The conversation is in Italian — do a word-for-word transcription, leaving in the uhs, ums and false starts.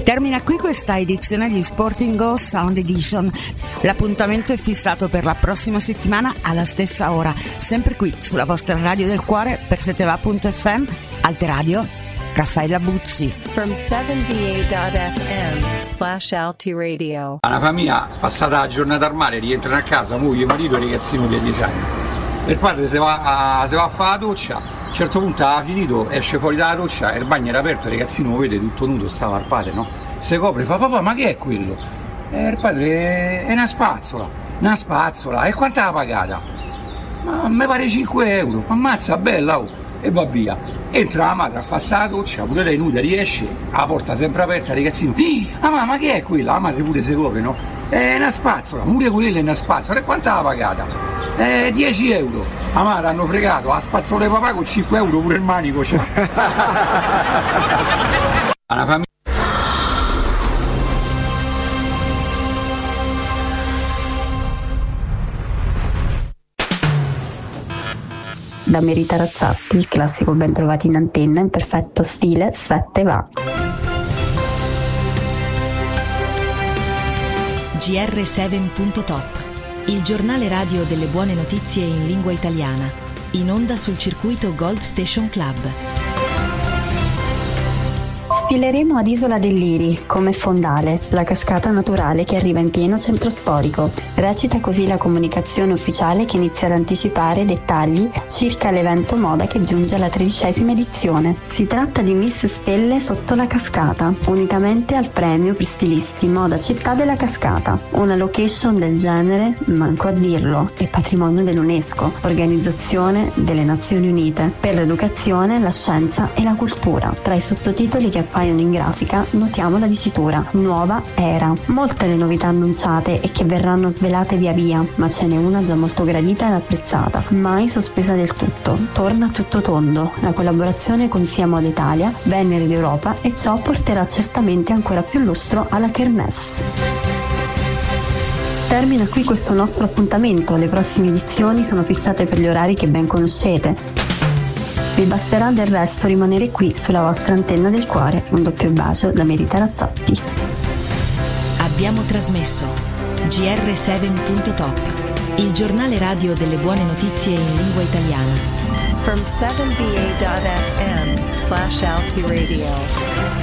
Termina qui questa edizione di Sporting Go Sound Edition. L'appuntamento è fissato per la prossima settimana alla stessa ora, sempre qui sulla vostra radio del cuore per seteva punto effe emme, Alteradio, Raffaella Bucci. From seventy-eight point effe emme slash Alti Radio. Una famiglia passata la giornata al mare, rientrano a casa, moglie, marito e ragazzino di dieci anni. Il padre si va a, si va a fare la doccia, a un certo punto ha finito, esce fuori dalla doccia e il bagno era aperto, il ragazzino lo vede tutto nudo, stava al padre, no? Si copre, fa papà ma che è quello? E il padre è una spazzola, una spazzola, e quanto l'ha pagata? Ma mi pare cinque euro, ammazza bella oh! E va via. Entra la madre a fare la doccia, pure lei nuda riesce, la porta sempre aperta, il ragazzino, ah mamma che è quella? La madre pure si copre, no? È una spazzola, pure quella è una spazzola, e quanto l'ha pagata? Eh, dieci euro. La madre hanno fregato, la spazzola di papà con cinque euro pure il manico c'è. Una famiglia. Da Merita Racciatti, il classico ben trovati in antenna in perfetto stile sette va. G R sette punto top, il giornale radio delle buone notizie in lingua italiana, in onda sul circuito Gold Station Club. Sfileremo ad Isola del Liri, come fondale, la cascata naturale che arriva in pieno centro storico. Recita così la comunicazione ufficiale che inizia ad anticipare dettagli circa l'evento moda che giunge alla tredicesima edizione. Si tratta di Miss Stelle sotto la cascata, unicamente al premio per stilisti moda città della cascata. Una location del genere, manco a dirlo, è patrimonio dell'UNESCO, Organizzazione delle Nazioni Unite per l'educazione, la scienza e la cultura. Tra i sottotitoli che appaiono in grafica notiamo la dicitura Nuova Era. Molte le novità annunciate e che verranno svelate via via, ma ce n'è una già molto gradita ed apprezzata, mai sospesa del tutto. Torna a tutto tondo la collaborazione con Sia Moda Italia, Venere d'Europa, e ciò porterà certamente ancora più lustro alla Kermesse. Termina qui questo nostro appuntamento, le prossime edizioni sono fissate per gli orari che ben conoscete. Vi basterà del resto rimanere qui sulla vostra antenna del cuore. Un doppio bacio da Merita Racciatti. Abbiamo trasmesso G R sette punto top, il giornale radio delle buone notizie in lingua italiana. From seventy-eight point effe emme slash Alti Radio.